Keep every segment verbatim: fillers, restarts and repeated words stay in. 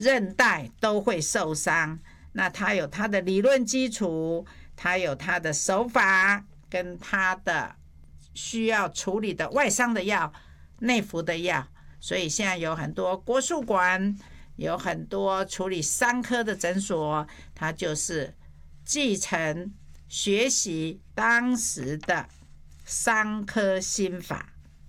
韧带都会受伤。那它有它的理论基础，它有它的手法，跟它的需要处理的外伤的药、内服的药。所以现在有很多国术馆，有很多处理伤科的诊所，它就是继承学习当时的伤科心法。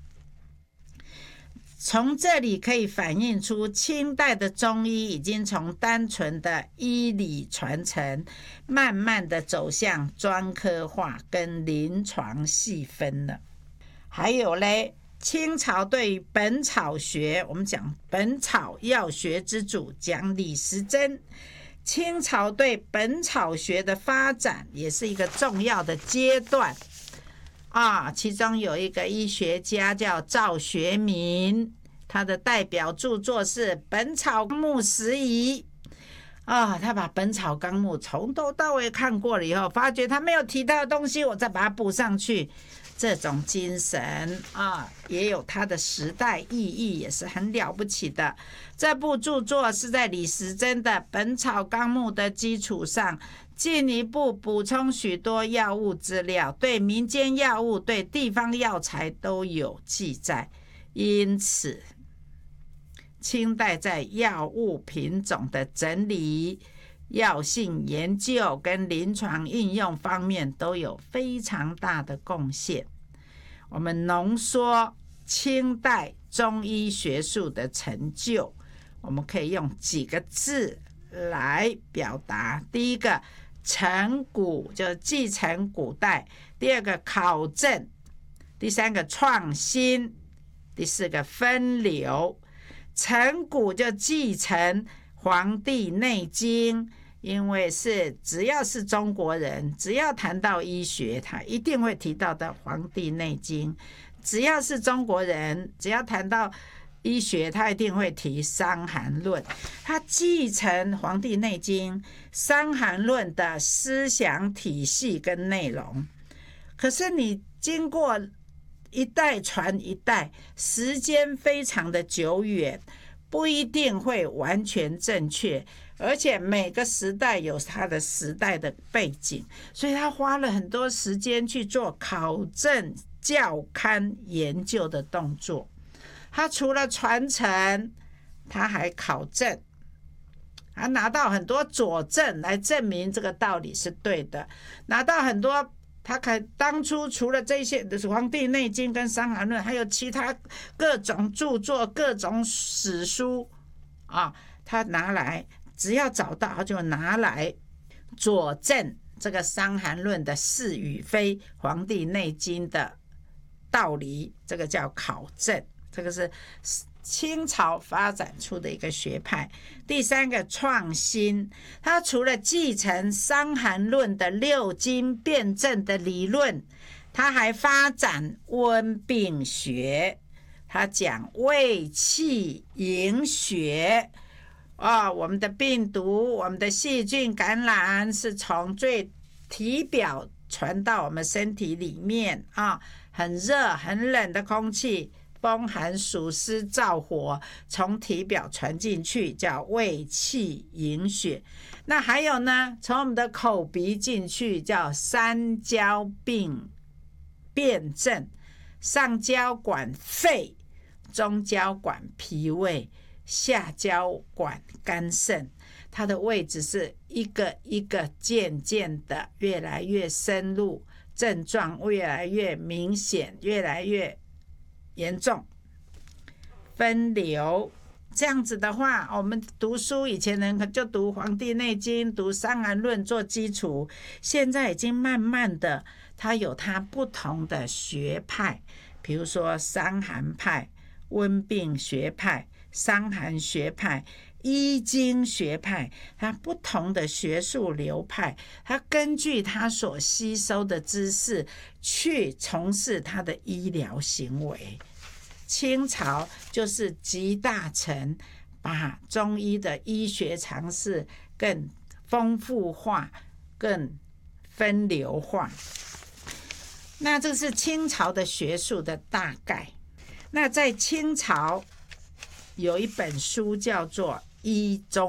从这里可以反映出清代的中医已经从单纯的医理传承，慢慢的走向专科化跟临床细分了。还有嘞，清朝对于本草学，我们讲本草药学之祖，讲李时珍。清朝对本草学的发展也是一个重要的阶段啊，其中有一个医学家叫赵学民，他的代表著作是《本草纲目拾遗》啊，他把《本草纲目》从头到尾看过了以后，发觉他没有提到的东西，我再把它补上去。这种精神啊，也有它的时代意义，也是很了不起的。这部著作是在李时珍的《本草纲目》的基础上，进一步补充许多药物资料，对民间药物、对地方药材都有记载。因此，清代在药物品种的整理、药性研究跟临床应用方面都有非常大的贡献。我们浓缩清代中医学术的成就，我们可以用几个字来表达。第一个，承古，就是继承古代；第二个，考证；第三个，创新；第四个，分流。承古就继承《黄帝内经》，因为是只要是中国人，只要谈到医学，他一定会提到的《黄帝内经》。只要是中国人，只要谈到医学，他一定会提《伤寒论》。他继承《黄帝内经》《伤寒论》的思想体系跟内容。可是你经过一代传一代，时间非常的久远，不一定会完全正确，而且每个时代有它的时代的背景，所以他花了很多时间去做考证、校勘、研究的动作。他除了传承，他还考证，他拿到很多佐证来证明这个道理是对的，拿到很多。他看当初除了这些《黄帝内经》跟《伤寒论》，还有其他各种著作、各种史书啊，他拿来只要找到他就拿来佐证这个《伤寒论》的是与非，《黄帝内经》的道理，这个叫考证，这个是清朝发展出的一个学派。第三个，创新，他除了继承《伤寒论》的六经辩证的理论，他还发展温病学，他讲胃气营血啊、哦，我们的病毒、我们的细菌感染是从最体表传到我们身体里面啊，很热很冷的空气，风寒暑湿燥火从体表传进去，叫胃气营血。那还有呢，从我们的口鼻进去，叫三焦病辩证，上焦管肺，中焦管脾胃，下焦管肝肾。它的位置是一个一个渐渐的越来越深入，症状越来越明显，越来越严重。分流，这样子的话，我们读书以前人就读《黄帝内经》、读《伤寒论》做基础，现在已经慢慢的，它有它不同的学派，比如说伤寒派、温病学派、伤寒学派、医经学派，它不同的学术流派，它根据它所吸收的知识去从事它的医疗行为。清朝就是集大成，把中医的医学常识更丰富化、更分流化。那这是清朝的学术的大概。那在清朝有一本书叫做《医中》。